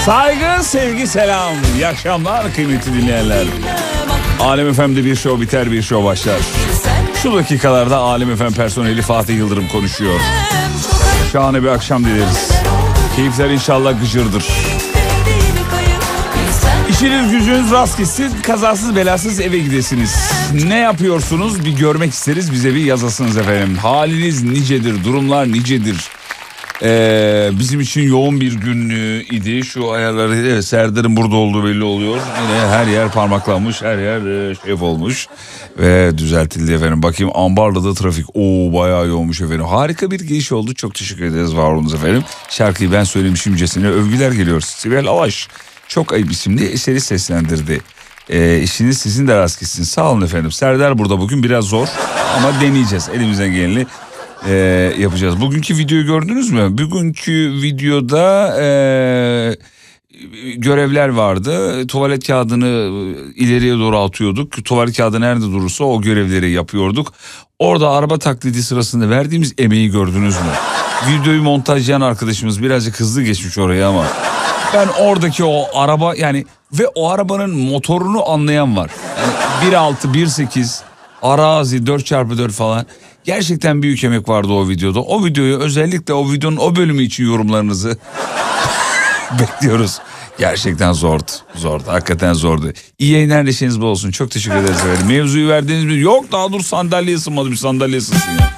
Saygı, sevgi, selam. İyi akşamlar kıymetli dinleyenler. Alem FM'de bir show biter, bir show başlar. Şu dakikalarda Alem FM personeli Fatih Yıldırım konuşuyor. Şahane bir akşam dileriz. Keyifler inşallah gıcırdır. İşiniz gücünüz rast gitsin, kazasız belasız eve gidesiniz. Ne yapıyorsunuz bir görmek isteriz, bize bir yazasınız efendim. Haliniz nicedir, durumlar nicedir. Bizim için yoğun bir gün idi. Şu ayarları, evet, Serdar'ın burada olduğu belli oluyor. Yine her yer parmaklanmış, her yer şef olmuş ve düzeltildi efendim. Bakayım, Ambarlı'da trafik bayağı yoğunmuş efendim. Harika bir giriş oldu, çok teşekkür ederiz, var olunuz efendim. Şarkıyı ben söylemişimcesine övgüler geliyor. Sibel Avaş Çok Ayıp isimli eseri seslendirdi. İşiniz sizin de rast gitsin, sağ olun efendim. Serdar burada bugün biraz zor ama deneyeceğiz, elimizden geleni yapacağız. Bugünkü videoyu gördünüz mü? Bugünkü videoda görevler vardı. Tuvalet kağıdını ileriye doğru atıyorduk. Tuvalet kağıdı nerede durursa o görevleri yapıyorduk. Orada araba taklidi sırasında verdiğimiz emeği gördünüz mü? Videoyu montajlayan arkadaşımız birazcık hızlı geçmiş oraya ama ben oradaki o araba, yani ve o arabanın motorunu anlayan var. Yani 1.6, 1.8 arazi 4x4 falan. Gerçekten büyük emek vardı o videoda. O videoyu, özellikle o videonun o bölümü için yorumlarınızı bekliyoruz. Gerçekten zordu. Hakikaten zordu. İyi yayınlar, neşeniz bol olsun. Çok teşekkür ederiz efendim. Mevzuyu verdiğiniz mi? Yok, daha dur, sandalye ısınmadı, bir sandalye ısınsın ya.